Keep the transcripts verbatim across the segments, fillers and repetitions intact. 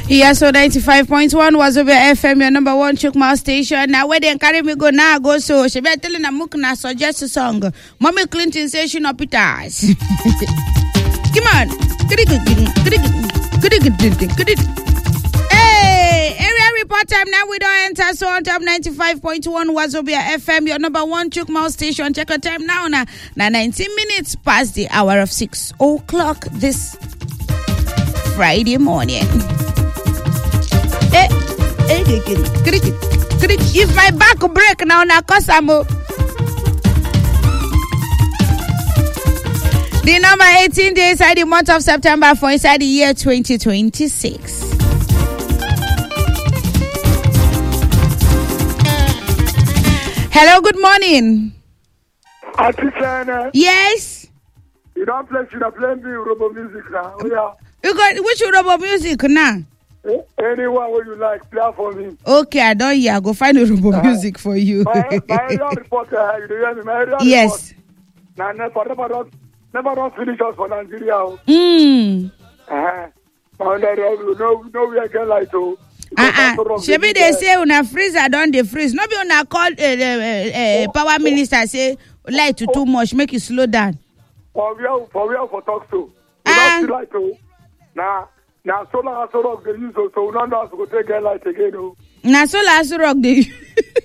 Yeah, so ninety-five point one was over F M, your number one Chukma station. Now, where they carry me go now, go so. She be telling a mukna suggest a song. Mommy Clinton says she no pitas. Come on. Hey, area report time now. We don't enter. So on top ninety-five point one was over F M, your number one Chukma station. Check your time now. Now, now nineteen minutes past the hour of six o'clock this Friday morning. If my back break now, na cause I'm the number eighteen days inside the month of September for inside the year twenty twenty-six. Hello, good morning. Auntie China. Yes. You don't play, you don't play me Robo music now. Oh, yeah. You got which Robo music now? Anyone where you like, play for me. Okay, I don't hear. Go find a Robo uh, music for you. My, my area reporter, you hear me? My area yes. Now, never, never, don't, never don't finish us for Nigeria. Hmm. Uh-huh. No, no, we are getting like to. Uh-uh. Shebi they say una freezer don dey freeze. No be una call uh, uh, uh, power minister say light too too much, make it slow down. For real, for real, for talk to. We Uh, don't feel like to. Nah. Now, solar and rock they use, so we don't know how to take a light again. Oh. Na solar and rock they use.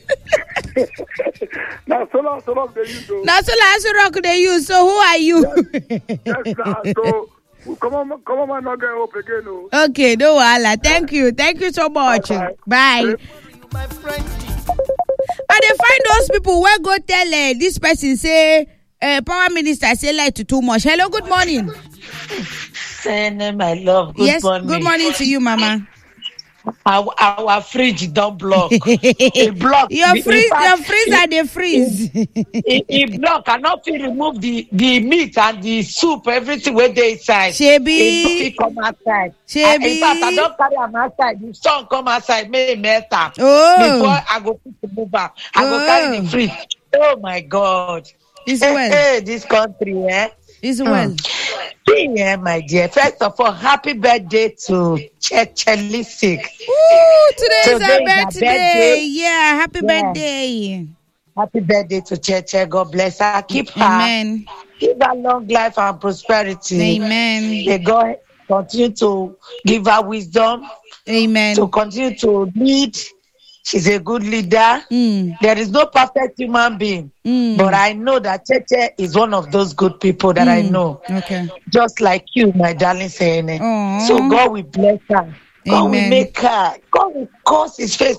Now, solar and rock they use. Oh. Na solar and rock they use. So who are you? Yes, yes nah, so come on, come on, not get up again. Oh. Okay, no wahala. Thank you, thank you so much. Bye. Bye. Bye. And they find those people where go tell uh, this person say uh, power minister say light too too much. Hello, good morning. Sene, my love. Good yes, morning. good morning to you, Mama. Our, our fridge don't block. It block. Your the, freeze, fact, your freezer they freeze. It, it block. I not feel remove the, the meat and the soup, everything where they inside. Shebi. It come outside. Shebi. I, in fact, I don't carry them outside. The sun come outside, may melt up. Oh. Before I go put the move up, I oh. go carry the fridge. Oh my God. It's hey, well. Hey, this country, eh? It's well. Yeah, my dear. First of all, happy birthday to Chechelisik. Ooh, today is Today her is birthday. her birthday. Yeah, happy Yeah. birthday. Happy birthday to Cheche. God bless her. Keep her. Amen. Give her long life and prosperity. Amen. May God continue to give her wisdom. Amen. To continue to lead. She's a good leader. Mm. There is no perfect human being. Mm. But I know that Cheche is one of those good people that Mm. I know. Okay. Just like you, my darling Sene. Aww. So God will bless her. God Amen. will make her. God will cause his face